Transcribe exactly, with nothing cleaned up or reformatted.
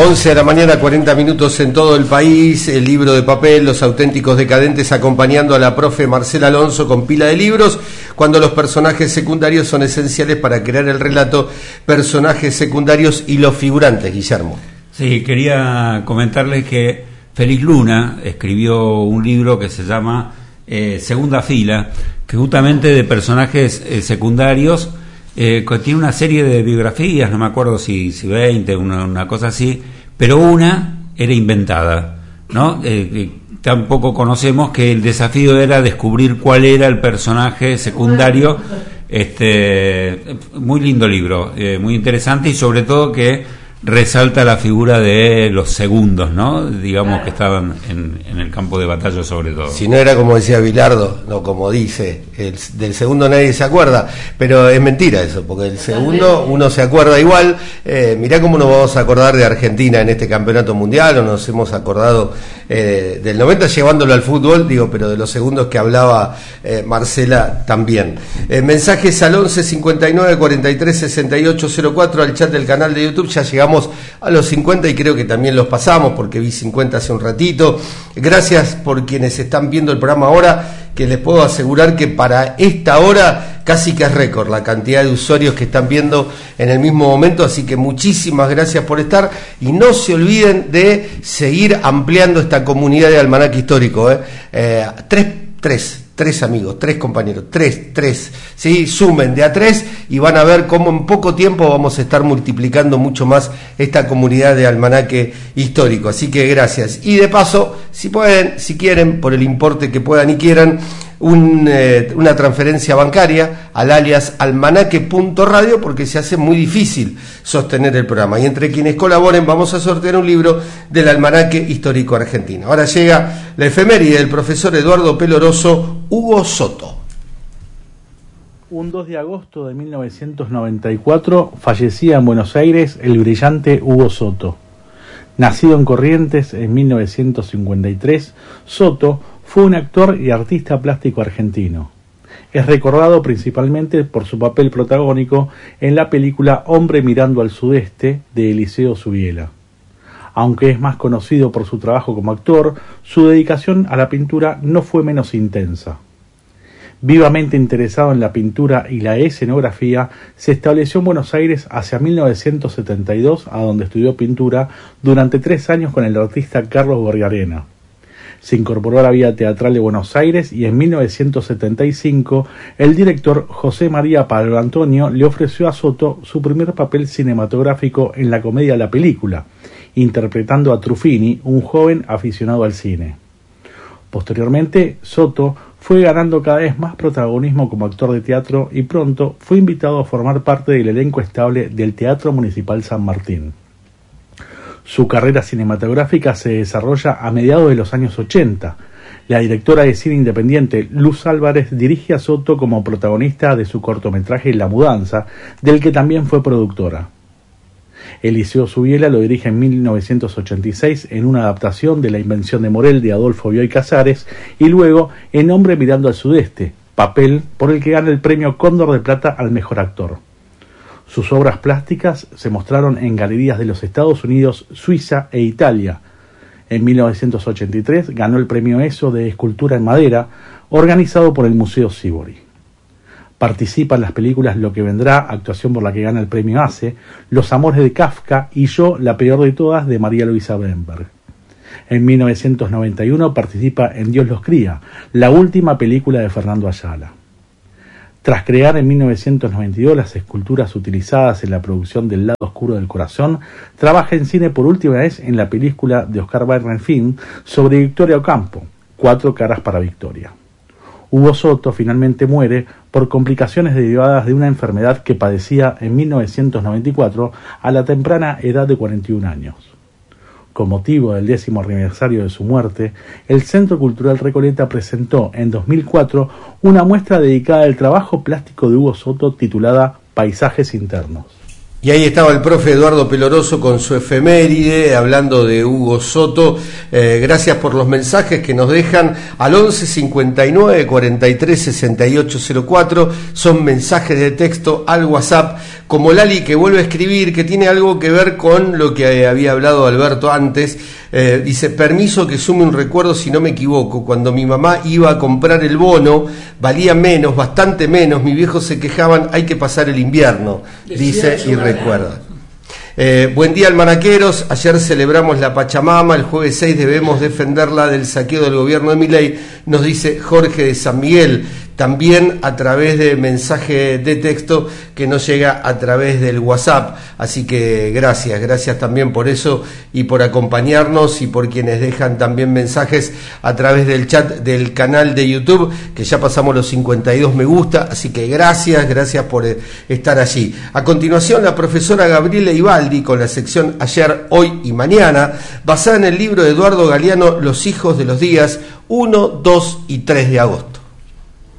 once de la mañana, cuarenta minutos en todo el país. El libro de papel, Los auténticos decadentes, acompañando a la profe Marcela Alonso con pila de libros, cuando los personajes secundarios son esenciales para crear el relato. Personajes secundarios y los figurantes, Guillermo. Sí, quería comentarles que Félix Luna escribió un libro que se llama eh, Segunda Fila, que justamente de personajes eh, secundarios, eh, que tiene una serie de biografías, no me acuerdo si, si veinte, una, una cosa así, pero una era inventada, ¿no? Eh, eh, tampoco conocemos que el desafío era descubrir cuál era el personaje secundario. Este, muy lindo libro, eh, muy interesante, y sobre todo que resalta la figura de los segundos, ¿no? Digamos que estaban en, en el campo de batalla sobre todo. Si no era como decía Bilardo, no como dice, el, del segundo nadie se acuerda, pero es mentira eso, porque el segundo uno se acuerda igual. Eh, mirá cómo nos vamos a acordar de Argentina en este campeonato mundial, o nos hemos acordado eh, del noventa llevándolo al fútbol, digo, pero de los segundos que hablaba eh, Marcela también. Eh, mensajes al once cincuenta y nueve cuarenta y tres sesenta y ocho cero cuatro, al chat del canal de YouTube. Ya llegamos a los cincuenta y creo que también los pasamos, porque vi cincuenta hace un ratito. Gracias por quienes están viendo el programa ahora, que les puedo asegurar que para esta hora casi que es récord la cantidad de usuarios que están viendo en el mismo momento, así que muchísimas gracias por estar, y no se olviden de seguir ampliando esta comunidad de Almanaque Histórico. ¿eh? Eh, tres, tres Tres amigos, tres compañeros, tres, tres, ¿sí? Sumen de a tres y van a ver cómo en poco tiempo vamos a estar multiplicando mucho más esta comunidad de Almanaque Histórico. Así que gracias. Y de paso, si pueden, si quieren, por el importe que puedan y quieran, un, eh, una transferencia bancaria al alias almanaque punto radio, porque se hace muy difícil sostener el programa. Y entre quienes colaboren vamos a sortear un libro del Almanaque Histórico Argentino. Ahora llega la efeméride del profesor Eduardo Peloroso, Hugo Soto. Un dos de agosto de mil novecientos noventa y cuatro fallecía en Buenos Aires el brillante Hugo Soto. Nacido en Corrientes en mil novecientos cincuenta y tres, Soto fue un actor y artista plástico argentino. Es recordado principalmente por su papel protagónico en la película Hombre mirando al sudeste de Eliseo Subiela. Aunque es más conocido por su trabajo como actor, su dedicación a la pintura no fue menos intensa. Vivamente interesado en la pintura y la escenografía, se estableció en Buenos Aires hacia mil novecientos setenta y dos, a donde estudió pintura durante tres años con el artista Carlos Gorgarena. Se incorporó a la vida teatral de Buenos Aires y en mil novecientos setenta y cinco el director José María Pablo Antonio le ofreció a Soto su primer papel cinematográfico en la comedia La Película, interpretando a Truffini, un joven aficionado al cine. Posteriormente, Soto fue ganando cada vez más protagonismo como actor de teatro y pronto fue invitado a formar parte del elenco estable del Teatro Municipal San Martín. Su carrera cinematográfica se desarrolla a mediados de los años ochenta. La directora de cine independiente Luz Álvarez dirige a Soto como protagonista de su cortometraje La Mudanza, del que también fue productora. Eliseo Subiela lo dirige en mil novecientos ochenta y seis en una adaptación de La Invención de Morel de Adolfo Bioy Casares, y luego en Hombre mirando al sudeste, papel por el que gana el premio Cóndor de Plata al mejor actor. Sus obras plásticas se mostraron en galerías de los Estados Unidos, Suiza e Italia. En mil novecientos ochenta y tres ganó el premio ESO de Escultura en Madera, organizado por el Museo Sívori. Participa en las películas Lo que vendrá, actuación por la que gana el premio ACE, Los amores de Kafka y Yo, la peor de todas, de María Luisa Bemberg. En mil novecientos noventa y uno participa en Dios los cría, la última película de Fernando Ayala. Tras crear en mil novecientos noventa y dos las esculturas utilizadas en la producción del Lado Oscuro del Corazón, trabaja en cine por última vez en la película de Oscar Bernstein sobre Victoria Ocampo, Cuatro caras para Victoria. Hugo Soto finalmente muere por complicaciones derivadas de una enfermedad que padecía en mil novecientos noventa y cuatro a la temprana edad de cuarenta y un años. Con motivo del décimo aniversario de su muerte, el Centro Cultural Recoleta presentó en dos mil cuatro una muestra dedicada al trabajo plástico de Hugo Soto titulada Paisajes Internos. Y ahí estaba el profe Eduardo Peloroso con su efeméride, hablando de Hugo Soto. Eh, gracias por los mensajes que nos dejan al once cincuenta y nueve cuarenta y tres sesenta y ocho cero cuatro. Son mensajes de texto al WhatsApp, como Lali, que vuelve a escribir, que tiene algo que ver con lo que había hablado Alberto antes. Eh, dice, permiso que sume un recuerdo si no me equivoco, cuando mi mamá iba a comprar el bono, valía menos, bastante menos, mis viejos se quejaban, hay que pasar el invierno, dice y recuerda. Eh, buen día, almanaqueros. Ayer celebramos la Pachamama, el jueves seis debemos defenderla del saqueo del gobierno de Milei, nos dice Jorge de San Miguel, también a través de mensaje de texto que nos llega a través del WhatsApp. Así que gracias, gracias también por eso y por acompañarnos, y por quienes dejan también mensajes a través del chat del canal de YouTube, que ya pasamos los cincuenta y dos me gusta, así que gracias, gracias por estar allí. A continuación, la profesora Gabriela Ibaldi con la sección Ayer, Hoy y Mañana, basada en el libro de Eduardo Galeano, Los hijos de los días uno, dos y tres de agosto.